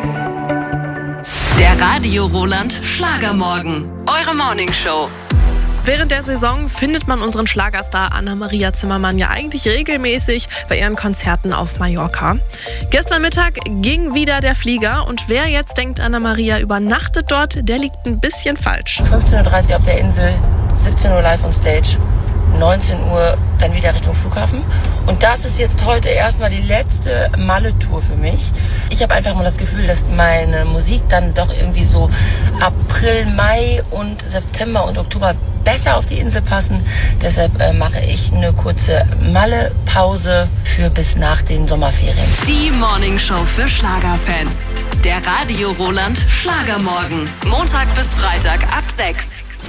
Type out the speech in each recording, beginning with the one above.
Der Radio Roland Schlagermorgen. Eure Morningshow. Während der Saison findet man unseren Schlagerstar Anna-Maria Zimmermann ja eigentlich regelmäßig bei ihren Konzerten auf Mallorca. Gestern Mittag ging wieder der Flieger und wer jetzt denkt, Anna-Maria übernachtet dort, der liegt ein bisschen falsch. 15.30 Uhr auf der Insel, 17 Uhr live on stage, 19 Uhr dann wieder Richtung Flughafen. Und das ist jetzt heute erstmal die letzte Malle-Tour für mich. Ich habe einfach mal das Gefühl, dass meine Musik dann doch irgendwie so April, Mai und September und Oktober besser auf die Insel passen. Deshalb mache ich eine kurze Malle-Pause für bis nach den Sommerferien. Die Morningshow für Schlagerfans. Der Radio Roland Schlagermorgen. Montag bis Freitag ab 6.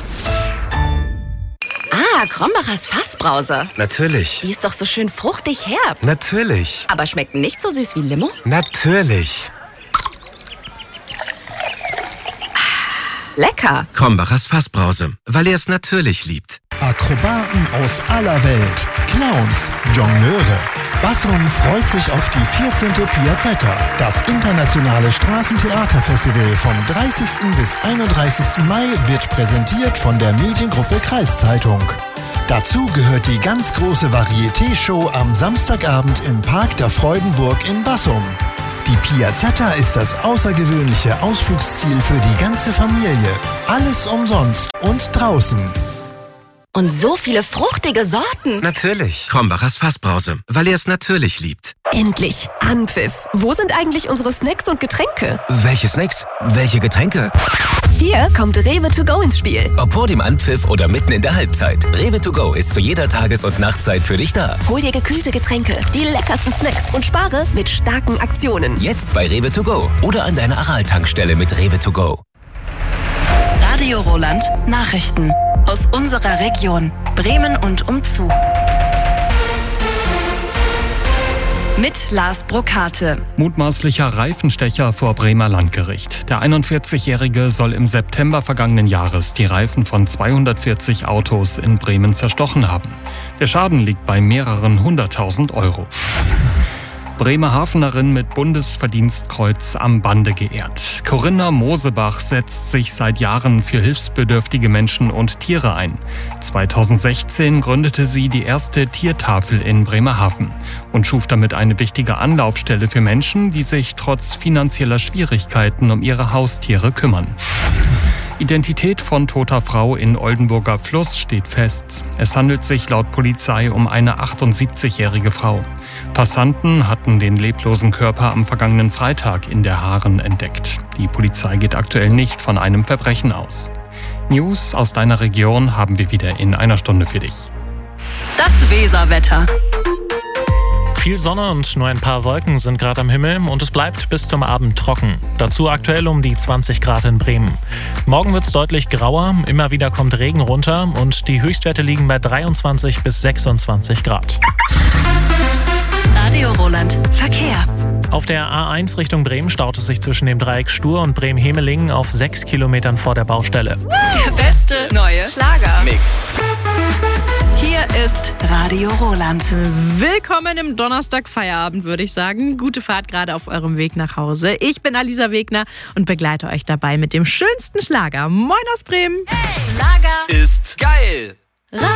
Ah, Krombacher's Fassbrause. Natürlich. Die ist doch so schön fruchtig herb. Natürlich. Aber schmeckt nicht so süß wie Limo? Natürlich. Lecker. Krombacher's Fassbrause, weil er es natürlich liebt. Akrobaten aus aller Welt, Clowns, Jongleure. Bassum freut sich auf die 14. Piazzetta, das internationale Straßentheaterfestival vom 30. bis 31. Mai wird präsentiert von der Mediengruppe Kreiszeitung. Dazu gehört die ganz große Varieté-Show am Samstagabend im Park der Freudenburg in Bassum. Die Piazzetta ist das außergewöhnliche Ausflugsziel für die ganze Familie. Alles umsonst und draußen. Und so viele fruchtige Sorten. Natürlich. Krombacher's Fassbrause, weil er es natürlich liebt. Endlich Anpfiff. Wo sind eigentlich unsere Snacks und Getränke? Welche Snacks? Welche Getränke? Hier kommt Rewe to go ins Spiel. Ob vor dem Anpfiff oder mitten in der Halbzeit. Rewe to go ist zu jeder Tages- und Nachtzeit für dich da. Hol dir gekühlte Getränke, die leckersten Snacks und spare mit starken Aktionen. Jetzt bei Rewe to go oder an deiner Aral-Tankstelle mit Rewe to go. Radio Roland Nachrichten. Aus unserer Region, Bremen und umzu. Mit Lars Brokate. Mutmaßlicher Reifenstecher vor Bremer Landgericht. Der 41-Jährige soll im September vergangenen Jahres die Reifen von 240 Autos in Bremen zerstochen haben. Der Schaden liegt bei mehreren 100.000 Euro. Bremerhavenerin mit Bundesverdienstkreuz am Bande geehrt. Corinna Mosebach setzt sich seit Jahren für hilfsbedürftige Menschen und Tiere ein. 2016 gründete sie die erste Tiertafel in Bremerhaven und schuf damit eine wichtige Anlaufstelle für Menschen, die sich trotz finanzieller Schwierigkeiten um ihre Haustiere kümmern. Identität von toter Frau in Oldenburger Fluss steht fest. Es handelt sich laut Polizei um eine 78-jährige Frau. Passanten hatten den leblosen Körper am vergangenen Freitag in der Haaren entdeckt. Die Polizei geht aktuell nicht von einem Verbrechen aus. News aus deiner Region haben wir wieder in einer Stunde für dich. Das Weserwetter. Viel Sonne und nur ein paar Wolken sind gerade am Himmel und es bleibt bis zum Abend trocken. Dazu aktuell um die 20 Grad in Bremen. Morgen wird es deutlich grauer, immer wieder kommt Regen runter und die Höchstwerte liegen bei 23 bis 26 Grad. Radio Roland Verkehr. Auf der A1 Richtung Bremen staut es sich zwischen dem Dreieck Stur und Bremen-Hemelingen auf 6 Kilometern vor der Baustelle. Der beste neue Mix. Hier ist Radio Roland. Willkommen im Donnerstag-Feierabend, würde ich sagen. Gute Fahrt gerade auf eurem Weg nach Hause. Ich bin Alisa Wegner und begleite euch dabei mit dem schönsten Schlager. Moin aus Bremen. Hey, Schlager Ist geil.